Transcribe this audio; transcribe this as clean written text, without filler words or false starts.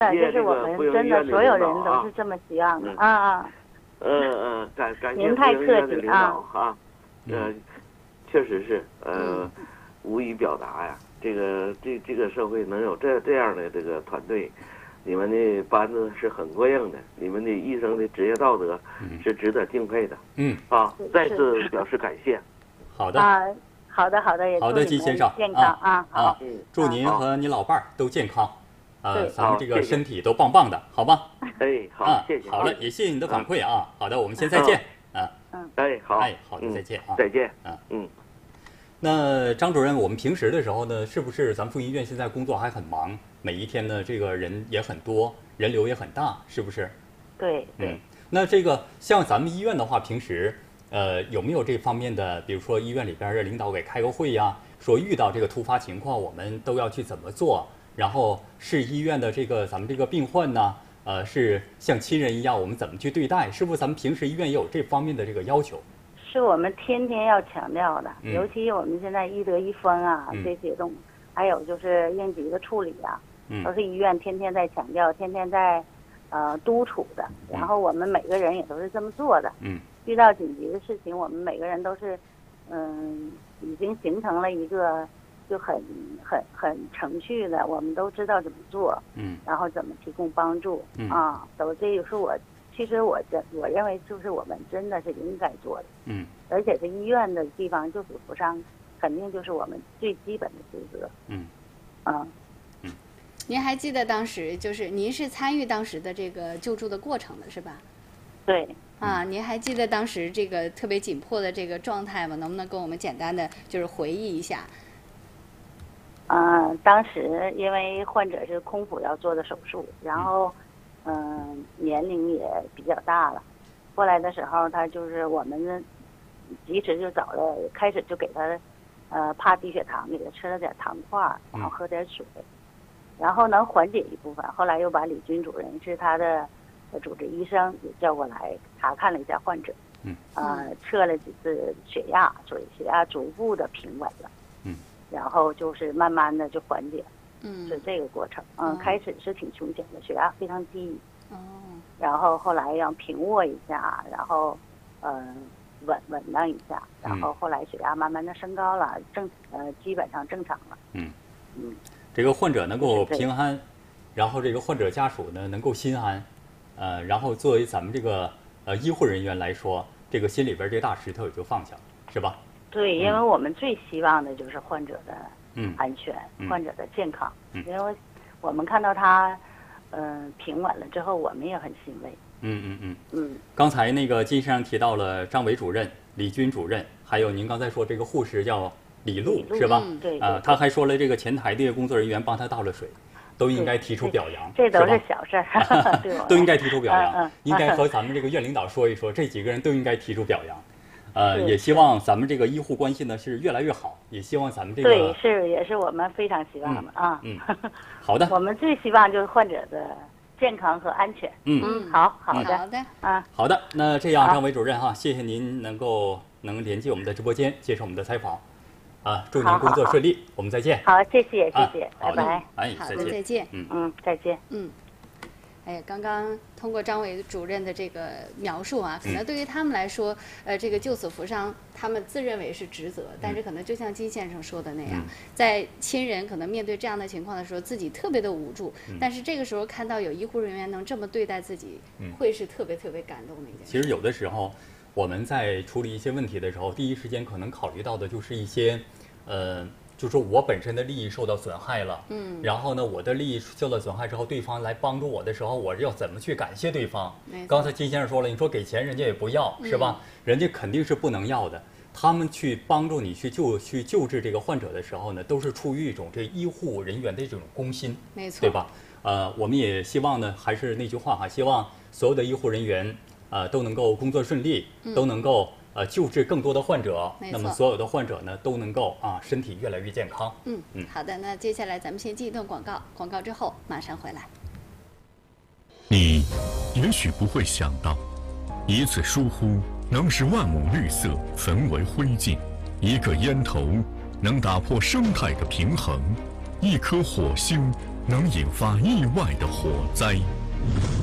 这是我们真的所有人都是这么希望的感谢您太客气啊，确实是无以表达呀。这个社会能有这样的这个团队，你们的班子是很过硬的，你们的医生的职业道德是值得敬佩的。再次表示感谢。 好的好的，也好的，金先生健康好， 祝您和你老伴儿都健康。咱们这个身体都棒棒的，好吗？ 好，谢谢。 好了，也谢谢你的反馈啊。好的，我们先再见好的，再见再见那张主任，我们平时的时候呢，是不是咱们妇婴医院现在工作还很忙？每一天呢，这个人也很多，人流也很大，是不是？ 对。 那这个像咱们医院的话，平时有没有这方面的，比如说医院里边的领导给开个会呀，说遇到这个突发情况，我们都要去怎么做？然后是医院的咱们这个病患呢，是像亲人一样，我们怎么去对待？是不是咱们平时医院也有这方面的这个要求？ 是我们天天要强调的，尤其我们现在医德一分这些东西，还有就是应急的处理都是医院天天在强调，天天在督促的。然后我们每个人也都是这么做的。遇到紧急的事情，我们每个人都是已经形成了一个就很程序的，我们都知道怎么做，然后怎么提供帮助都这就是其实我认为就是我们真的是应该做的，而且这医院的地方救死扶伤，肯定就是我们最基本的职责， 您还记得当时就是您是参与当时的这个救助的过程的是吧？ 对。 您还记得当时这个特别紧迫的这个状态吗？能不能跟我们简单的就是回忆一下？ 当时因为患者是空腹要做的手术，然后年龄也比较大了，过来的时候他就是我们及时就找了，开始就给他怕低血糖，给他吃了点糖块，然后喝点水，然后能缓解一部分。后来又把李军主任是他的主治医生也叫过来查看了一下患者，测了几次血压，所以血压逐步的平稳了，然后就是慢慢的就缓解，是这个过程。开始是挺凶险的，血压非常低，然后后来要平卧一下，然后稳当一下，然后后来血压慢慢的升高了，基本上正常了。 这个患者能够平安，然后这个患者家属呢能够心安，然后作为咱们这个医护人员来说，这个心里边这大石头也就放下了，是吧？ 对，因为我们最希望的就是患者的安全，患者的健康，因为我们看到他平稳了之后，我们也很欣慰。 刚才那个金先生提到了张伟主任、李军主任，还有您刚才说这个护士叫李璐是吧？ 对。 他还说了这个前台的工作人员帮他倒了水，都应该提出表扬， 这都是小事儿， 都应该提出表扬，应该和咱们这个院领导说一说，这几个人都应该提出表扬。也希望咱们这个医护关系呢是越来越好，也希望咱们这个对也是我们非常希望的好的， 我们最希望就是患者的健康和安全。好的好的。那这样，张伟主任谢谢您能连接我们的直播间，接受我们的采访。祝您工作顺利，我们再见。 好，谢谢，拜拜。 好的，再见。 再见。 刚刚通过张伟主任的这个描述可能对于他们来说，这个救死扶伤，他们自认为是职责，但是可能就像金先生说的那样，在亲人可能面对这样的情况的时候，自己特别的无助，但是这个时候看到有医护人员能这么对待自己，会是特别特别感动的一件事。 其实有的时候我们在处理一些问题的时候，第一时间可能考虑到的就是一些就是说我本身的利益受到损害了，然后呢，我的利益受到损害之后，对方来帮助我的时候，我要怎么去感谢对方？刚才金先生说了，你说给钱人家也不要，是吧？人家肯定是不能要的。他们去帮助你去救治这个患者的时候呢，都是出于一种这医护人员的这种公心， 没错， 对吧？我们也希望呢，还是那句话希望所有的医护人员都能够工作顺利，都能够救治更多的患者，那么所有的患者呢都能够身体越来越健康。 好的，那接下来咱们先进一段广告，广告之后马上回来。 你也许不会想到，一次疏忽能使万亩绿色焚为灰烬，一个烟头能打破生态的平衡，一颗火星能引发意外的火灾。